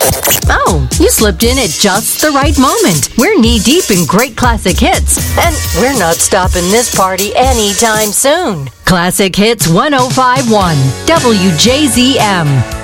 Oh, you slipped in at just the right moment. We're knee-deep in great classic hits, and we're not stopping this party anytime soon. Classic Hits 105.1 WJZM.